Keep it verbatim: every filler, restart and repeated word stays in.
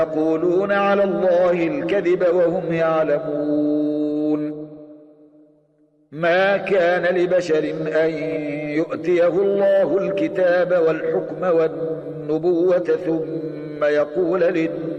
يقولون على الله الكذب وهم يعلمون. ما كان لبشر أن يؤتيه الله الكتاب والحكم والنبوة ثم يقول للناس